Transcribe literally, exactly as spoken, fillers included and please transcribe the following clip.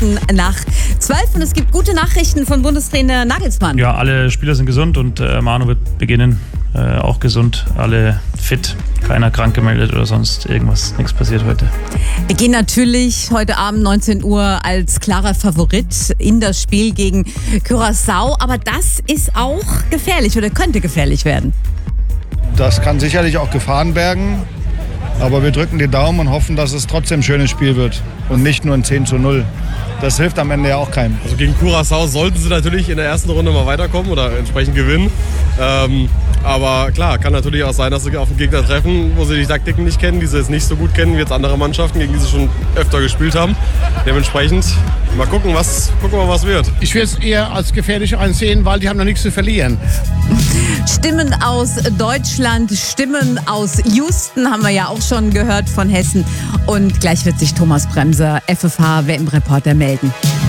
Minuten nach zwölf und es gibt gute Nachrichten von Bundestrainer Nagelsmann. Ja, alle Spieler sind gesund und äh, Manu wird beginnen, äh, auch gesund, alle fit, keiner krank gemeldet oder sonst irgendwas, nichts passiert heute. Wir gehen natürlich heute Abend neunzehn Uhr als klarer Favorit in das Spiel gegen Curaçao, aber das ist auch gefährlich oder könnte gefährlich werden. Das kann sicherlich auch Gefahren bergen, aber wir drücken die Daumen und hoffen, dass es trotzdem ein schönes Spiel wird und nicht nur ein zehn zu null. Das hilft am Ende ja auch keinem. Also gegen Curaçao sollten sie natürlich in der ersten Runde mal weiterkommen oder entsprechend gewinnen. Ähm, aber klar, kann natürlich auch sein, dass sie auf einen Gegner treffen, wo sie die Taktiken nicht kennen, die sie jetzt nicht so gut kennen wie jetzt andere Mannschaften, gegen die sie schon öfter gespielt haben. Dementsprechend mal gucken, was, gucken wir, was wird. Ich würde es eher als gefährlich ansehen, weil die haben noch nichts zu verlieren. Stimmen aus Deutschland, Stimmen aus Houston haben wir ja auch schon gehört von Hessen. Und gleich wird sich Thomas Bremser, F F H W M-Reporter, melden.